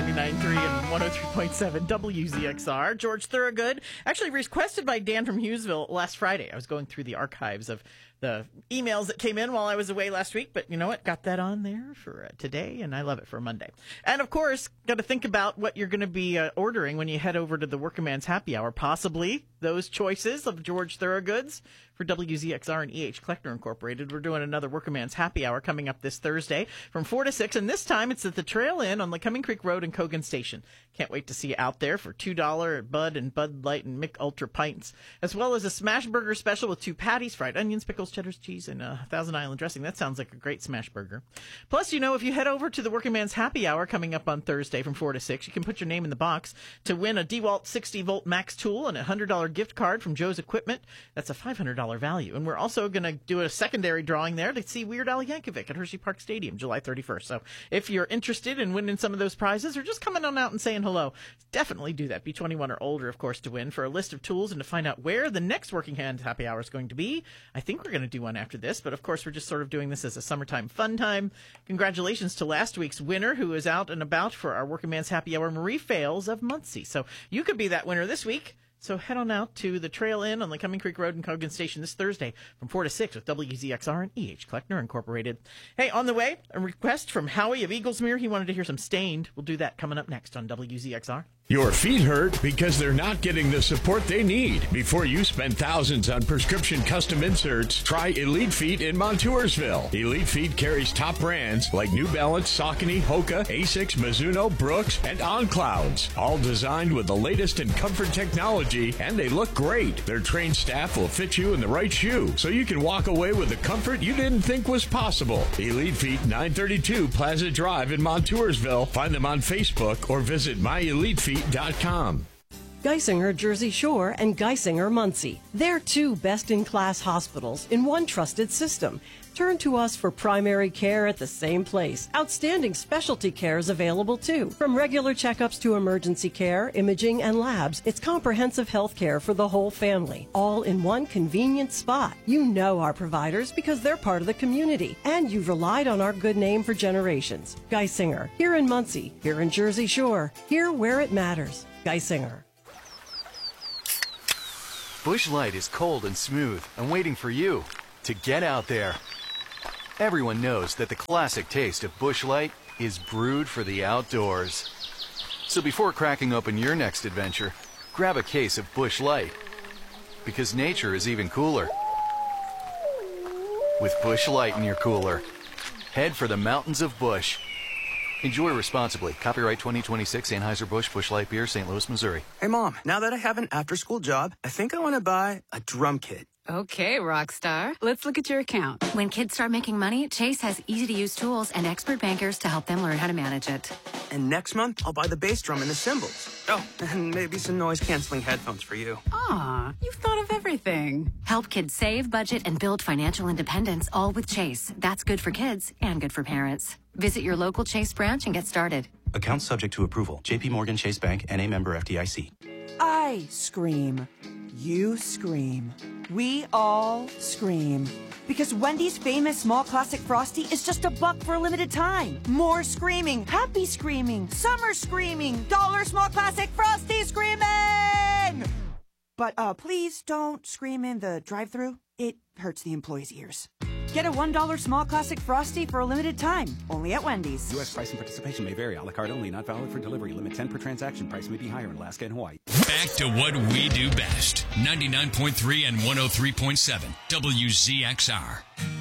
99.3 and 103.7 WZXR. George Thorogood, actually requested by Dan from Hughesville last Friday. I was going through the archives of the emails that came in while I was away last week, but you know what? Got that on there for today, and I love it for Monday. And of course, got to think about what you're going to be ordering when you head over to the Working Man's Happy Hour. Possibly those choices of George Thorogoods for WZXR and EH Kleckner Incorporated. We're doing another Working Man's Happy Hour coming up this Thursday from 4 to 6, and this time it's at the Trail Inn on Lycoming Creek Road in Cogan Station. Can't wait to see you out there for $2 at Bud and Bud Light and Mick Ultra pints, as well as a smash burger special with 2 patties, fried onions, pickles, cheddar cheese, and Thousand Island dressing. That sounds like a great smash burger. Plus, you know, if you head over to the Working Man's Happy Hour coming up on Thursday from 4 to 6, you can put your name in the box to win a DeWalt 60-volt max tool and a $100 gift card from Joe's Equipment. That's a $500 value. And we're also going to do a secondary drawing there to see Weird Al Yankovic at Hershey Park Stadium, July 31st. So if you're interested in winning some of those prizes or just coming on out and saying hello, definitely do that. Be 21 or older, of course, to win. For a list of tools and to find out where the next Working Man's Happy Hour is going to be, I think we're going to do one after this. But, of course, we're just sort of doing this as a summertime fun time. Congratulations to last week's winner who is out and about for our Working Man's Happy Hour, Marie Fales of Muncie. So you could be that winner this week. So head on out to the Trail Inn on Lycoming Creek Road in Cogan Station this Thursday from 4 to 6 with WZXR and EH Kleckner Incorporated. Hey, on the way, a request from Howie of Eaglesmere. He wanted to hear some Stained. We'll do that coming up next on WZXR. Your feet hurt because they're not getting the support they need. Before you spend thousands on prescription custom inserts, try Elite Feet in Montoursville. Elite Feet carries top brands like New Balance, Saucony, Hoka, Asics, Mizuno, Brooks, and On Clouds. All designed with the latest in comfort technology, and they look great. Their trained staff will fit you in the right shoe, so you can walk away with the comfort you didn't think was possible. Elite Feet, 932 Plaza Drive in Montoursville. Find them on Facebook or visit myelitefeet.com. Geisinger Jersey Shore and Geisinger Muncie. They're 2 best-in-class hospitals in one trusted system. Turn to us for primary care at the same place. Outstanding specialty care is available too. From regular checkups to emergency care, imaging, and labs, it's comprehensive health care for the whole family, all in one convenient spot. You know our providers because they're part of the community, and you've relied on our good name for generations. Geisinger, here in Muncie, here in Jersey Shore, here where it matters. Geisinger. Busch Light is cold and smooth and waiting for you to get out there. Everyone knows that the classic taste of Busch Light is brewed for the outdoors. So before cracking open your next adventure, grab a case of Busch Light. Because nature is even cooler with Busch Light in your cooler. Head for the mountains of Busch. Enjoy responsibly. Copyright 2026 Anheuser-Busch Busch Light Beer, St. Louis, Missouri. Hey, Mom, now that I have an after-school job, I think I want to buy a drum kit. Okay, rock star. Let's look at your account. When kids start making money, Chase has easy-to-use tools and expert bankers to help them learn how to manage it. And next month, I'll buy the bass drum and the cymbals. Oh, and maybe some noise-canceling headphones for you. Aw, you've thought of everything. Help kids save, budget, and build financial independence, all with Chase. That's good for kids and good for parents. Visit your local Chase branch and get started. Account subject to approval. J.P. Morgan Chase Bank, N.A. member FDIC. I scream. You scream. We all scream. Because Wendy's famous small classic Frosty is just $1 for a limited time. More screaming, happy screaming, summer screaming, dollar small classic Frosty screaming! But please don't scream in the drive-thru. It hurts the employees' ears. Get a $1 small classic Frosty for a limited time, only at Wendy's. U.S. price and participation may vary. A la carte only, not valid for delivery. Limit 10 per transaction. Price may be higher in Alaska and Hawaii. Back to what we do best. 99.3 and 103.7 WZXR.